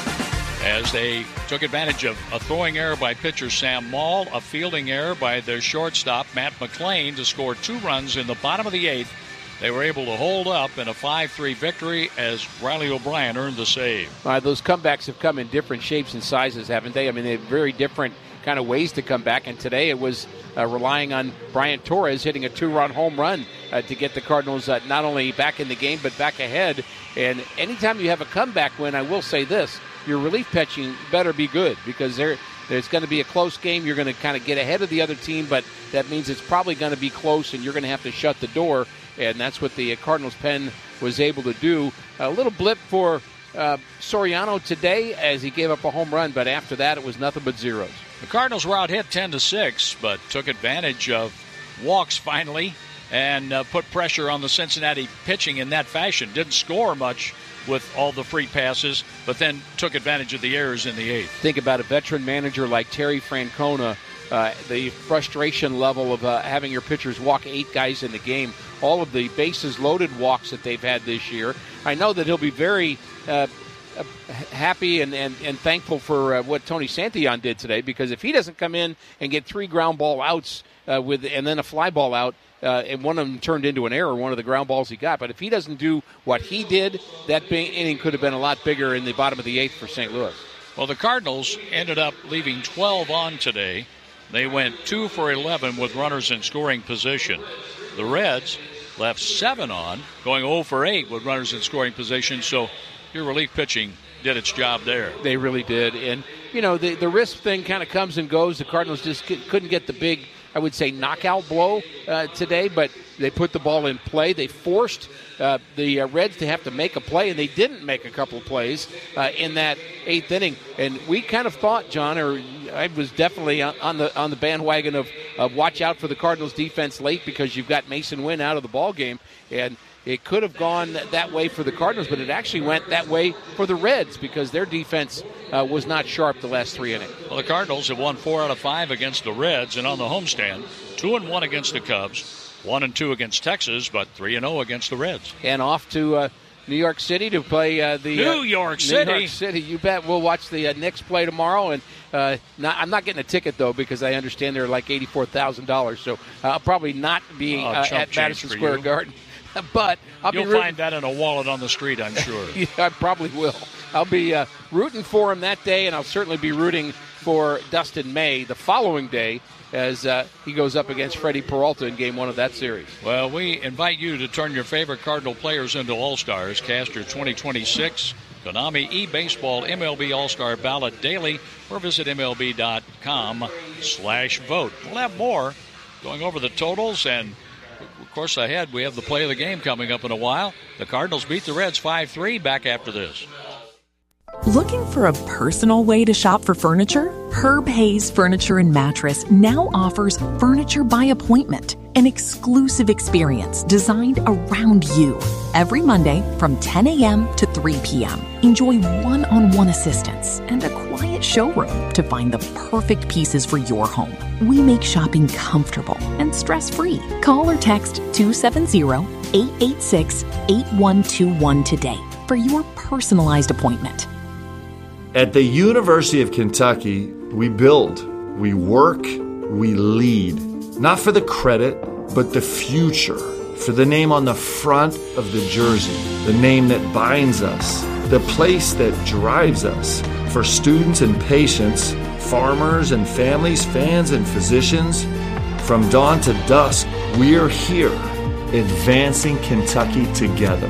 as they took advantage of a throwing error by pitcher Sam Maul, a fielding error by their shortstop Matt McLain to score two runs in the bottom of the eighth. They were able to hold up in a five three victory as Riley O'Brien earned the save. Uh, those comebacks have come in different shapes and sizes, haven't they? I mean, they have very different kind of ways to come back, and today it was uh, relying on Brian Torres hitting a two-run home run uh, to get the Cardinals uh, not only back in the game but back ahead. And anytime you have a comeback win, I will say this, your relief pitching better be good, because there, there's going to be a close game. You're going to kind of get ahead of the other team, but that means it's probably going to be close, and you're going to have to shut the door, and that's what the Cardinals pen was able to do. A little blip for uh, Soriano today as he gave up a home run, but after that it was nothing but zeros. The Cardinals were out hit ten to six, but took advantage of walks finally and uh, put pressure on the Cincinnati pitching in that fashion. Didn't score much with all the free passes, but then took advantage of the errors in the eighth. Think about a veteran manager like Terry Francona, uh, the frustration level of uh, having your pitchers walk eight guys in the game, all of the bases loaded walks that they've had this year. I know that he'll be very uh, Uh, happy and, and, and thankful for uh, what Tony Santillan did today, because if he doesn't come in and get three ground ball outs uh, with and then a fly ball out, uh, and one of them turned into an error, one of the ground balls he got, but if he doesn't do what he did, that big inning could have been a lot bigger in the bottom of the eighth for Saint Louis. Well, the Cardinals ended up leaving twelve on today. They went two for eleven with runners in scoring position. The Reds left seven on, going zero for eight with runners in scoring position, so your relief pitching did its job there. They really did. And, you know, the, the risk thing kind of comes and goes. The Cardinals just couldn't get the big, I would say, knockout blow uh, today, but they put the ball in play. They forced uh, the uh, Reds to have to make a play, and they didn't make a couple of plays uh, in that eighth inning. And we kind of thought, John, or I was definitely on the on the bandwagon of, of watch out for the Cardinals defense late, because you've got Mason Wynn out of the ball game. And it could have gone that way for the Cardinals, but it actually went that way for the Reds, because their defense uh, was not sharp the last three innings. Well, the Cardinals have won four out of five against the Reds, and on the homestand, two and one against the Cubs, one and two against Texas, but three and zero against the Reds. And off to uh, New York City to play uh, the New uh, York City. New York City. You bet. We'll watch the uh, Knicks play tomorrow, and uh, not, I'm not getting a ticket though because I understand they're like eighty-four thousand dollars. So uh, I'll probably not be oh, uh, at Madison Square you. Garden. But I'll You'll be rooting. find that in a wallet on the street, I'm sure. Yeah, I probably will. I'll be uh, rooting for him that day, and I'll certainly be rooting for Dustin May the following day as uh, he goes up against Freddie Peralta in game one of that series. Well, we invite you to turn your favorite Cardinal players into All-Stars. Cast your twenty twenty-six Konami eBaseball M L B All-Star ballot daily or visit M L B dot com slash vote. We'll have more going over the totals, and of course ahead we have the play of the game coming up in a while. The Cardinals beat the Reds five three. Back after this. Looking for a personal way to shop for furniture? Herb Hayes Furniture and Mattress now offers Furniture by Appointment, an exclusive experience designed around you. Every Monday from ten a.m. to three p.m., enjoy one-on-one assistance and a quiet showroom to find the perfect pieces for your home. We make shopping comfortable and stress-free. Call or text two seven zero, eight eight six, eight one two one today for your personalized appointment. At the University of Kentucky, we build, we work, we lead. Not for the credit, but the future. For the name on the front of the jersey. The name that binds us. The place that drives us. For students and patients, farmers and families, fans and physicians. From dawn to dusk, we're here, advancing Kentucky together.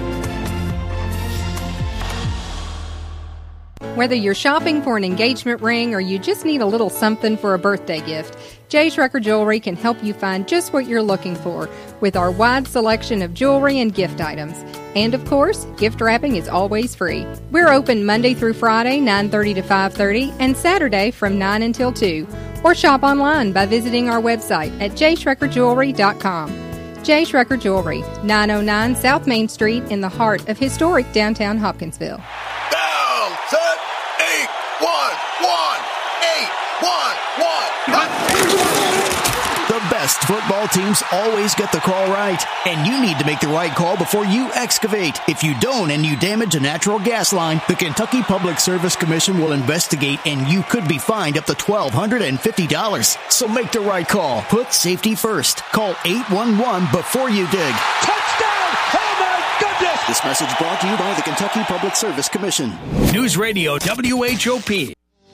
Whether you're shopping for an engagement ring or you just need a little something for a birthday gift, J. Schrecker Jewelry can help you find just what you're looking for with our wide selection of jewelry and gift items. And of course, gift wrapping is always free. We're open Monday through Friday, nine thirty to five thirty, and Saturday from nine until two. Or shop online by visiting our website at j schrecker jewelry dot com. J. Schrecker Jewelry, nine oh nine South Main Street in the heart of historic downtown Hopkinsville. Down, set, eight, one, one, eight, one, one. The best football teams always get the call right, and you need to make the right call before you excavate. If you don't and you damage a natural gas line, the Kentucky Public Service Commission will investigate, and you could be fined up to twelve hundred fifty dollars. So make the right call. Put safety first. Call eight one one before you dig. Touchdown! Oh my goodness! This message brought to you by the Kentucky Public Service Commission. News Radio W H O P.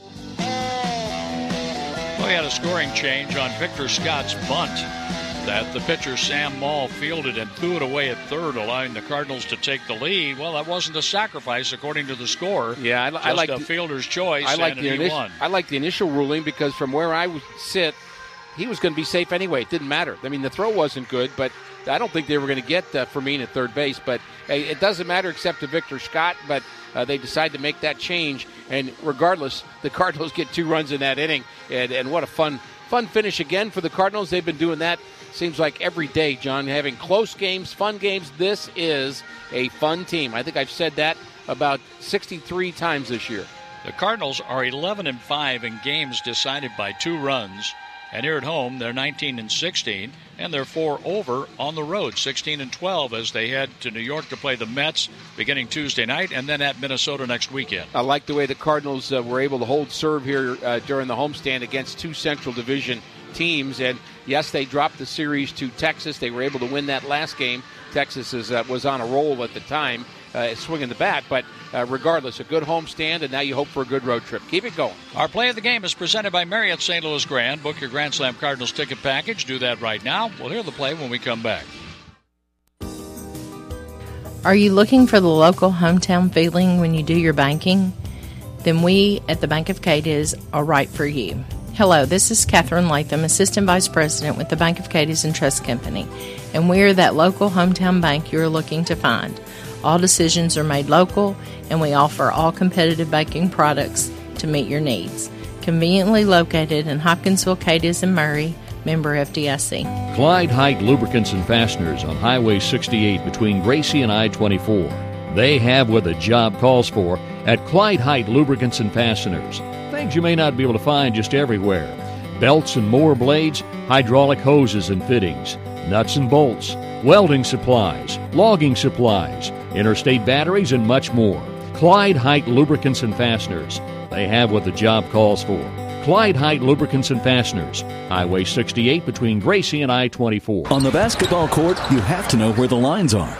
We had a scoring change on Victor Scott's bunt that the pitcher Sam Maul fielded and threw it away at third, allowing the Cardinals to take the lead. Well, that wasn't a sacrifice according to the score. Yeah, I, Just I like a the, fielder's choice, I like and the he initial, won. I like the initial ruling because from where I would sit, he was going to be safe anyway. It didn't matter. I mean, the throw wasn't good, but I don't think they were going to get uh, Fermin at third base. But hey, it doesn't matter except to Victor Scott. But uh, they decided to make that change, and regardless, the Cardinals get two runs in that inning, and, and what a fun. Fun finish again for the Cardinals. They've been doing that, seems like every day, John, having close games, fun games. This is a fun team. I think I've said that about sixty-three times this year. The Cardinals are eleven and five in games decided by two runs. And here at home, they're nineteen and sixteen, and they're four over on the road, sixteen and twelve as they head to New York to play the Mets beginning Tuesday night, and then at Minnesota next weekend. I like the way the Cardinals uh, were able to hold serve here uh, during the homestand against two Central Division teams. And yes, they dropped the series to Texas. They were able to win that last game. Texas is, uh, was on a roll at the time, uh, swinging the bat. But uh, regardless, a good homestand, and now you hope for a good road trip. Keep it going. Our play of the game is presented by Marriott Saint Louis Grand. Book your Grand Slam Cardinals ticket package. Do that right now. We'll hear the play when we come back. Are you looking for the local hometown feeling when you do your banking? Then we at the Bank of Cadiz are right for you. Hello, this is Catherine Latham, Assistant Vice President with the Bank of Cadiz and Trust Company, and we are that local hometown bank you're looking to find. All decisions are made local, and we offer all competitive banking products to meet your needs. Conveniently located in Hopkinsville, Cadiz, and Murray, member F D I C. Clyde Height Lubricants and Fasteners on Highway sixty-eight between Gracie and I twenty-four. They have what the job calls for at Clyde Height Lubricants and Fasteners. Things you may not be able to find just everywhere. Belts and mower blades, hydraulic hoses and fittings, nuts and bolts, welding supplies, logging supplies, interstate batteries, and much more. Clyde Height Lubricants and Fasteners. They have what the job calls for. Clyde Height Lubricants and Fasteners, Highway sixty-eight between Gracie and I twenty-four. On the basketball court, you have to know where the lines are.